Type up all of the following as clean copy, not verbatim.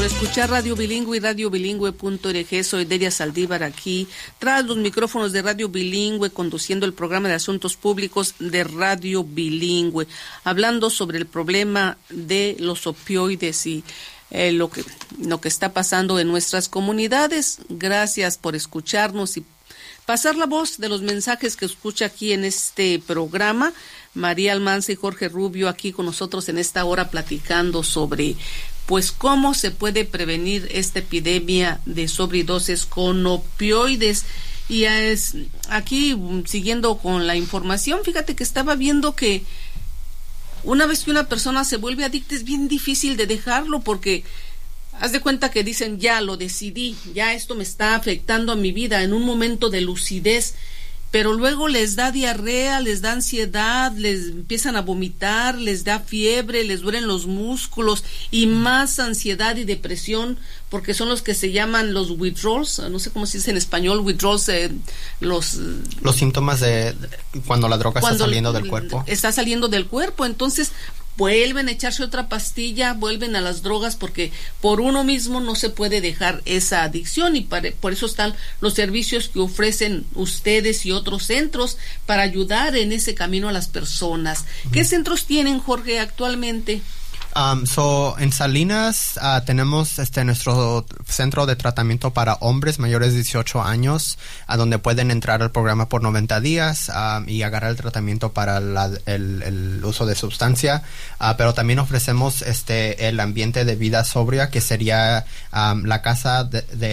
Por escuchar Radio Bilingüe y radiobilingüe.org, soy Delia Saldívar aquí, tras los micrófonos de Radio Bilingüe, conduciendo el programa de asuntos públicos de Radio Bilingüe, hablando sobre el problema de los opioides y lo que está pasando en nuestras comunidades. Gracias por escucharnos y pasar la voz de los mensajes que escucha aquí en este programa. María Almanza y Jorge Rubio aquí con nosotros en esta hora platicando sobre pues cómo se puede prevenir esta epidemia de sobredosis con opioides. Y aquí, siguiendo con la información, fíjate que estaba viendo que una vez que una persona se vuelve adicta es bien difícil de dejarlo, porque haz de cuenta que dicen, ya lo decidí, ya esto me está afectando a mi vida en un momento de lucidez, pero luego les da diarrea, les da ansiedad, les empiezan a vomitar, les da fiebre, les duelen los músculos y más ansiedad y depresión, porque son los que se llaman los withdrawals, no sé cómo se dice en español, withdrawals, los síntomas de cuando la droga está saliendo del cuerpo. Está saliendo del cuerpo, entonces vuelven a echarse otra pastilla, vuelven a las drogas, porque por uno mismo no se puede dejar esa adicción, y por eso están los servicios que ofrecen ustedes y otros centros para ayudar en ese camino a las personas. ¿Qué centros tienen, Jorge, actualmente? En Salinas tenemos nuestro centro de tratamiento para hombres mayores de 18 años, a donde pueden entrar al programa por 90 días y agarrar el tratamiento para el uso de sustancia, pero también ofrecemos el ambiente de vida sobria, que sería la casa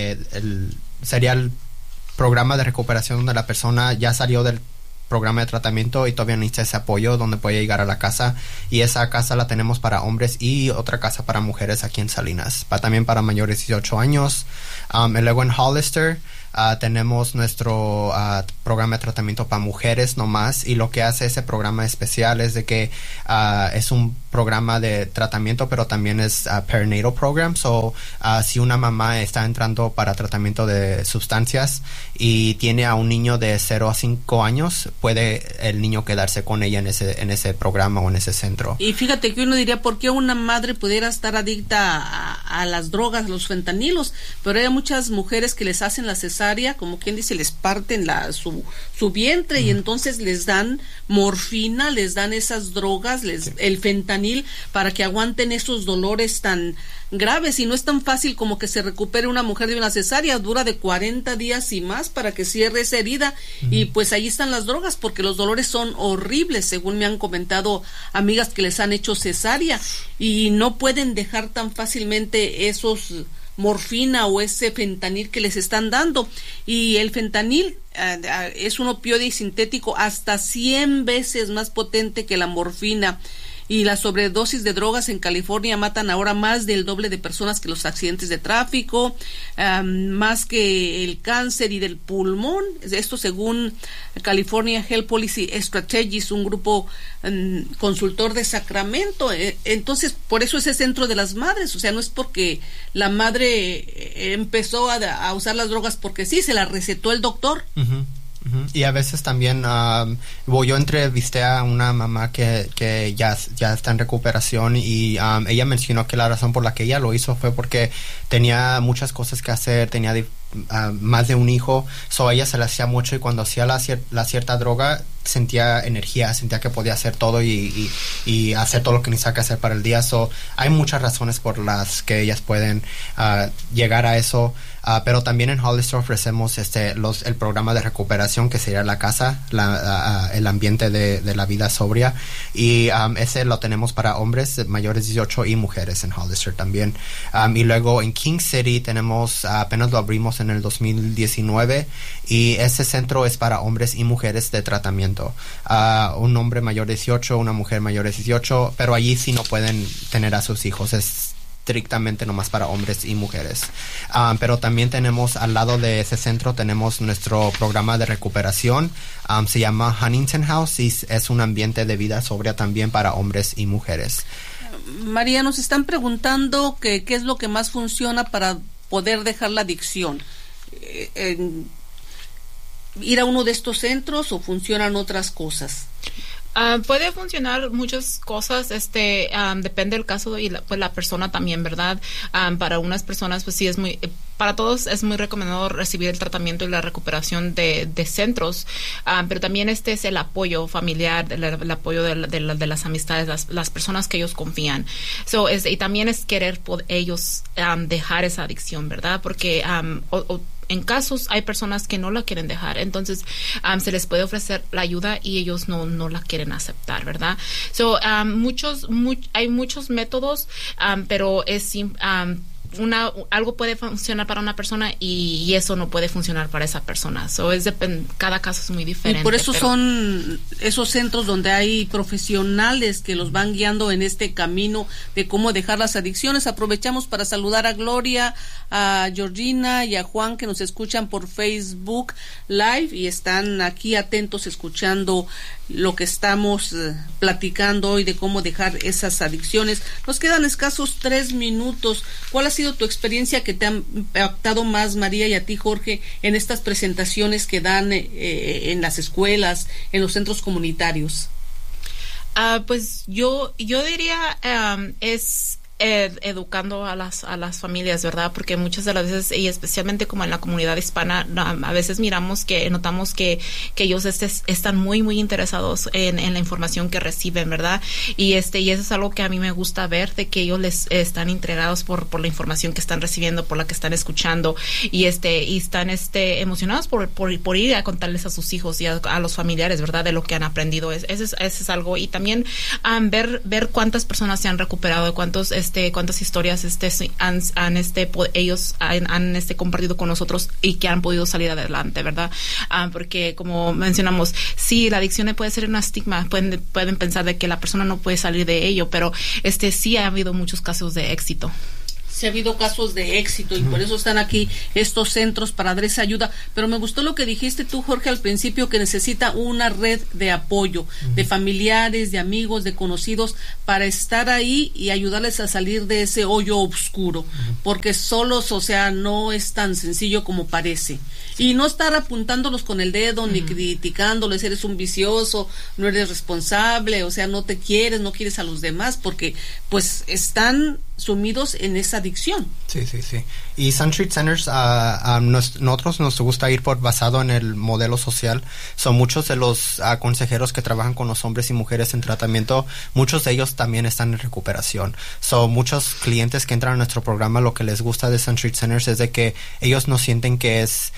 sería el programa de recuperación donde la persona ya salió del programa de tratamiento y todavía necesita ese apoyo, donde puede llegar a la casa, y esa casa la tenemos para hombres y otra casa para mujeres aquí en Salinas, también para mayores de 18 años. Y luego en Hollister tenemos nuestro programa de tratamiento para mujeres nomás, y lo que hace ese programa especial es de que es un programa de tratamiento, pero también es perinatal program. Si una mamá está entrando para tratamiento de sustancias y tiene a un niño de 0 a 5 años, puede el niño quedarse con ella en ese programa o en ese centro. Y fíjate que uno diría, ¿por qué una madre pudiera estar adicta a las drogas, a los fentanilos? Pero hay muchas mujeres que les hacen la cesárea, como quien dice, les parten su vientre, y entonces les dan morfina, les dan esas drogas, el fentanil, para que aguanten esos dolores tan graves. Y no es tan fácil como que se recupere una mujer de una cesárea, dura de 40 días y más para que cierre esa herida. Y pues ahí están las drogas, porque los dolores son horribles, según me han comentado amigas que les han hecho cesárea, y no pueden dejar tan fácilmente esos morfina o ese fentanil que les están dando. Y el fentanil es un opioide sintético hasta 100 veces más potente que la morfina. Y las sobredosis de drogas en California matan ahora más del doble de personas que los accidentes de tráfico, más que el cáncer y del pulmón. Esto según California Health Policy Strategies, un grupo consultor de Sacramento. Entonces, por eso ese centro de las madres, o sea, no es porque la madre empezó a usar las drogas porque sí, se la recetó el doctor. Y a veces también yo entrevisté a una mamá que ya está en recuperación, y ella mencionó que la razón por la que ella lo hizo fue porque tenía muchas cosas que hacer, tenía más de un hijo, a ella se le hacía mucho, y cuando hacía la cierta droga sentía energía, sentía que podía hacer todo y hacer todo lo que necesita que hacer para el día. Hay muchas razones por las que ellas pueden llegar a eso. Pero también en Hollister ofrecemos el programa de recuperación, que sería la casa, el ambiente de la vida sobria, y ese lo tenemos para hombres mayores de 18 y mujeres en Hollister también. Y luego en King City apenas lo abrimos en el 2019, y ese centro es para hombres y mujeres de tratamiento. Un hombre mayor de 18, una mujer mayor de 18, pero allí sí no pueden tener a sus hijos, es estrictamente nomás para hombres y mujeres. Pero también tenemos al lado de ese centro, tenemos nuestro programa de recuperación, se llama Huntington House, y es un ambiente de vida sobria también para hombres y mujeres. María, nos están preguntando qué es lo que más funciona para poder dejar la adicción. ¿Ir a uno de estos centros o funcionan otras cosas? Puede funcionar muchas cosas, depende del caso y la persona también, ¿verdad? Para unas personas, pues sí para todos es muy recomendado recibir el tratamiento y la recuperación de centros, pero también es el apoyo familiar, el apoyo de las amistades, las personas que ellos confían. Y también es querer ellos dejar esa adicción, ¿verdad? Porque en casos hay personas que no la quieren dejar, entonces se les puede ofrecer la ayuda y ellos no la quieren aceptar, ¿verdad? Hay muchos métodos, pero algo puede funcionar para una persona y eso no puede funcionar para esa persona. Cada caso es muy diferente. Y por eso son esos centros donde hay profesionales que los van guiando en este camino de cómo dejar las adicciones. Aprovechamos para saludar a Gloria, a Georgina y a Juan, que nos escuchan por Facebook Live y están aquí atentos escuchando lo que estamos platicando hoy de cómo dejar esas adicciones. Nos quedan escasos 3 minutos. ¿Cuál ha sido tu experiencia que te ha impactado más, María, y a ti, Jorge, en estas presentaciones que dan en las escuelas, en los centros comunitarios? Pues yo diría es educando a las familias, ¿verdad? Porque muchas de las veces, y especialmente como en la comunidad hispana, a veces notamos que ellos están muy muy interesados en la información que reciben, ¿verdad? Y eso es algo que a mí me gusta ver, de que ellos les están entregados por la información que están recibiendo, por la que están escuchando, y están emocionados por ir a contarles a sus hijos y a los familiares, ¿verdad? De lo que han aprendido. Ese es algo. Y también ver cuántas personas se han recuperado, cuántas historias ellos han compartido con nosotros y que han podido salir adelante, ¿verdad? Porque como mencionamos, sí, la adicción puede ser un estigma, pueden pensar de que la persona no puede salir de ello, pero sí ha habido muchos casos de éxito. Sí ha habido casos de éxito y por eso están aquí estos centros para dar esa ayuda. Pero me gustó lo que dijiste tú, Jorge, al principio, que necesita una red de apoyo, de familiares, de amigos, de conocidos, para estar ahí y ayudarles a salir de ese hoyo oscuro, porque solos, no es tan sencillo como parece. Y no estar apuntándolos con el dedo, ni criticándoles, eres un vicioso, no eres responsable, no te quieres, no quieres a los demás, porque pues están sumidos en esa adicción. Sí. Y Sun Street Centers, nosotros nos gusta ir basado en el modelo social. Son muchos de los consejeros que trabajan con los hombres y mujeres en tratamiento, muchos de ellos también están en recuperación. Son muchos clientes que entran a nuestro programa, lo que les gusta de Sun Street Centers es de que ellos no sienten que es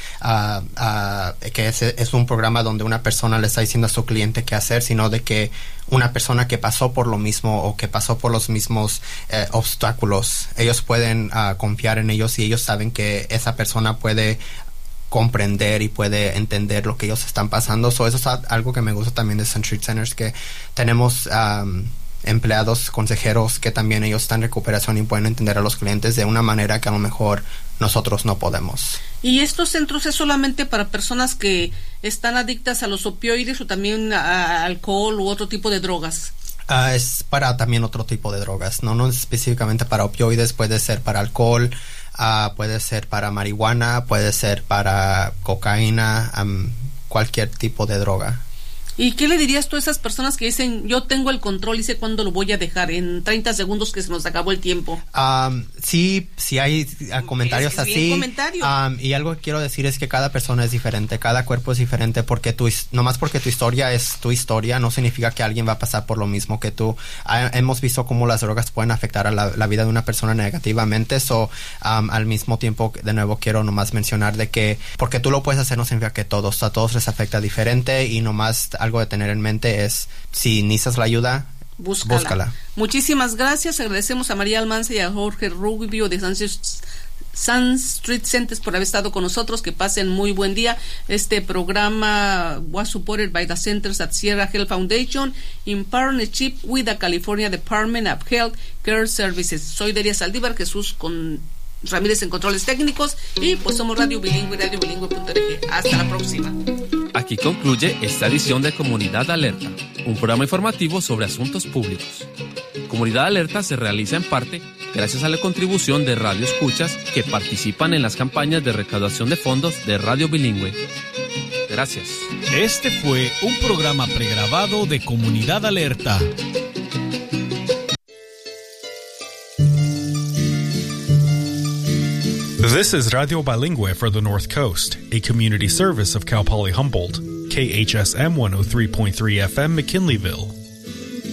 un programa donde una persona le está diciendo a su cliente qué hacer, sino de que una persona que pasó por lo mismo o que pasó por los mismos obstáculos, ellos pueden confiar en ellos y ellos saben que esa persona puede comprender y puede entender lo que ellos están pasando. Eso es algo que me gusta también de Sun Street Centers, que tenemos empleados, consejeros que también ellos están en recuperación y pueden entender a los clientes de una manera que a lo mejor nosotros no podemos. ¿Y estos centros es solamente para personas que están adictas a los opioides o también a alcohol u otro tipo de drogas? Es para también otro tipo de drogas, no específicamente para opioides, puede ser para alcohol, puede ser para marihuana, puede ser para cocaína, cualquier tipo de droga. ¿Y qué le dirías tú a esas personas que dicen, yo tengo el control y sé cuándo lo voy a dejar, en 30 segundos que se nos acabó el tiempo? Sí hay comentarios así. Comentario. Y algo que quiero decir es que cada persona es diferente, cada cuerpo es diferente, porque nomás porque tu historia es tu historia, no significa que alguien va a pasar por lo mismo que tú. Hemos visto cómo las drogas pueden afectar a la vida de una persona negativamente, al mismo tiempo, de nuevo, quiero nomás mencionar de que, porque tú lo puedes hacer, no significa que a todos les afecta diferente, y nomás algo de tener en mente es, si necesitas la ayuda, búscala. Muchísimas gracias, agradecemos a María Almanza y a Jorge Rubio de Sun Street Centers por haber estado con nosotros. Que pasen muy buen día. Este programa was supported by the Centers at Sierra Health Foundation in partnership with the California Department of Health Care Services. Soy Delia Saldívar, Jesús Ramírez en controles técnicos, y pues somos Radio Bilingüe, radiobilingüe.org. Hasta la próxima. Aquí concluye esta edición de Comunidad Alerta, un programa informativo sobre asuntos públicos. Comunidad Alerta se realiza en parte gracias a la contribución de radioescuchas que participan en las campañas de recaudación de fondos de Radio Bilingüe. Gracias. Este fue un programa pregrabado de Comunidad Alerta. This is Radio Bilingüe for the North Coast, a community service of Cal Poly Humboldt, KHSM 103.3 FM McKinleyville.